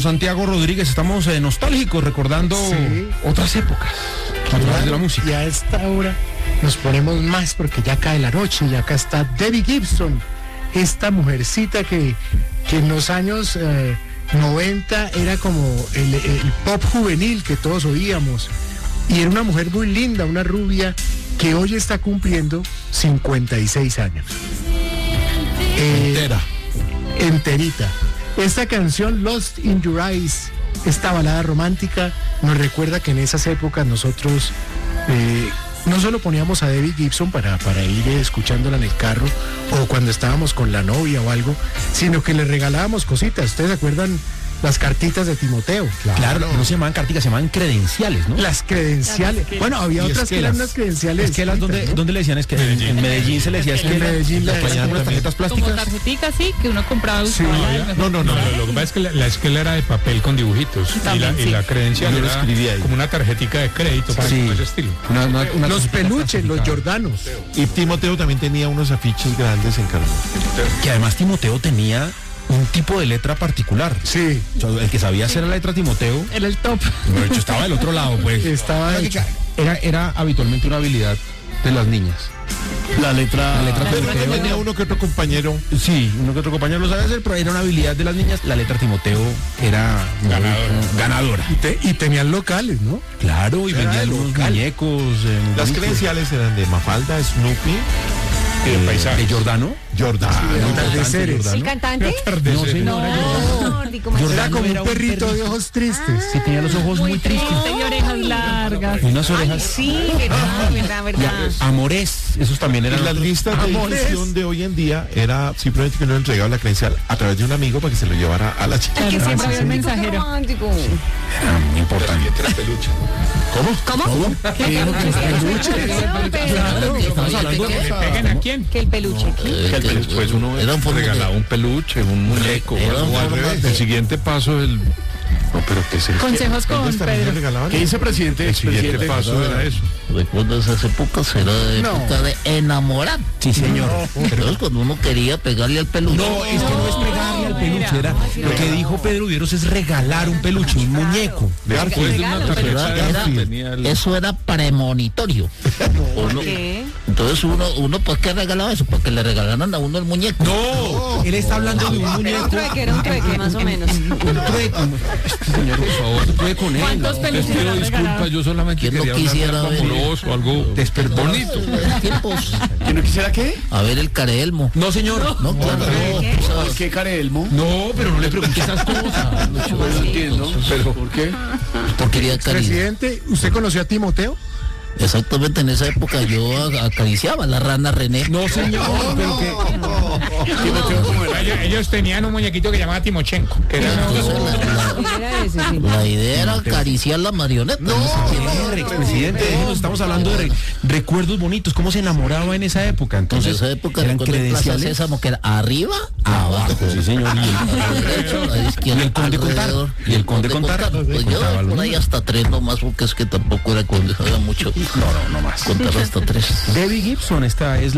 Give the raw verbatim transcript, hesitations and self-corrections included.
Santiago Rodríguez, estamos eh, nostálgicos, recordando sí. otras épocas a través de la música. Y a esta hora nos ponemos más porque ya cae la noche y acá está Debbie Gibson, esta mujercita que, que en los años eh, noventa era como el, el pop juvenil que todos oíamos. Y era una mujer muy linda, una rubia que hoy está cumpliendo cincuenta y seis años. Eh, Entera. Enterita. Esta canción, Lost in Your Eyes, esta balada romántica, nos recuerda que en esas épocas nosotros eh, no solo poníamos a Debbie Gibson para, para ir escuchándola en el carro o cuando estábamos con la novia o algo, sino que le regalábamos cositas. ¿Ustedes se acuerdan? Las cartitas de Timoteo. Claro, claro, no se llamaban cartitas, se llamaban credenciales, ¿no? Las credenciales. Las bueno, había otras que eran unas credenciales. Es que las donde, ¿no? ¿Dónde le decían? Es que Medellín. En Medellín se le decía, es que en Medellín las tarjetas plásticas. Como tarjeticas, sí, que uno compraba. Sí. No, no, no, no, lo que pasa es que la, la esquela era de papel con dibujitos. También, y, la, sí. y la credencial Yo lo era escribí ahí. como una tarjetica de crédito, para Sí. ese estilo. Una, una, una Los peluches, los Jordanos. Y Timoteo también tenía unos afiches grandes en Carmen. Que además Timoteo tenía un tipo de letra particular. Sí. O sea, el que sabía hacer la letra Timoteo, Era el top. de hecho, estaba del otro lado, pues. Estaba Era, hecho. era, era habitualmente una habilidad de las niñas. La letra, La letra pero Timoteo. tenía uno que otro compañero. Sí, uno que otro compañero lo sabe hacer, pero era una habilidad de las niñas. La letra Timoteo era Ganadora. ganadora. Y, te- y tenían locales, ¿no? Claro, y Era vendían de unos local. muñecos. eh, muy Las bonitos. credenciales eran de Mafalda, Snoopy, Y el paisaje. ¿De Jordano? Jordan. Atardeceres. Jordano. ¿El cantante? No, señora, Jordano. No, Rico Martin. Era como Era un un perrito de perrito. ojos tristes. Sí, tenía los ojos muy tristes. Y orejas largas. Y unas Ay, orejas. sí, verdad, verdad, verdad. Amores, esos también Y eran. las listas de Amores. difusión de hoy en día era simplemente que uno entregaba la credencial a través de un amigo para que se lo llevara a la chica. Que Claro, siempre sí, había sí. un Mensajero. mensajero romántico. Era muy importante. ¿Cómo? ¿Qué dijo que los peluches? Claro. Estamos hablando ¿Le pegan a quién? Que el peluche. Eh, que Después uno era un forma de- regalaba un peluche, un muñeco, Era o un al forma revés. de- El siguiente paso del... No, pero ¿qué es eso? Consejos con ¿Ellos también Pedro. le regalaban? ¿Qué dice, presidente? El siguiente Expresidente. paso era eso. Recuerdo esas épocas, era de No. época de enamorar. Sí, señor. Entonces cuando uno quería pegarle al peluche. No, es que no es pegarle al peluche, era lo que dijo Pedro Vieros es regalar un peluche, un muñeco. Después de una Regalo, tarjeta de Era- era- Garfield. Tenía el- Eso era premonitorio. Uno- ¿Qué? entonces uno, uno ¿para qué regalaba eso? Para que le regalaran a uno el muñeco. No, él está hablando de un Era muñeco. un trueque, era un trueque, más o menos. Un trueco. Este señor, por favor, se puede con él. ¿Cuántos peluches le han regalado? yo solamente ¿Quién no quería quisiera hablar ver? algo amoroso, algo bonito. En tiempos. ¿Que no quisiera qué? A ver el careelmo. No, señor. No, claro, no. tú sabes. ¿Qué careelmo? No, pero no le pregunte esas cosas. No entiendo. ¿Pero por qué? Porque quería acariciar. Presidente, ¿usted conoció a Timoteo? Exactamente, en esa época yo a- acariciaba a la rana René. No, señor, pero que Ellos, ellos tenían un muñequito que llamaba Timochenko, que era Entonces, la, Era ese, sí. la- la idea era acariciar la marioneta. en ese tiempo. Señor, expresidente, déjenos, estamos hablando de re- recuerdos bonitos, cómo se enamoraba en esa época. En Entonces, esa época eran recuerdo en Plaza credenciales. Sésamo que era arriba, abajo. Sí, señor. A la derecha, a la izquierda, Y el conde Contar. alrededor. Y el conde Contar. Pues yo Contaba los por ahí números. hasta tres nomás, porque es que tampoco era conde, sabía mucho. No, no, no más. Contar hasta tres. Debbie Gibson, esta es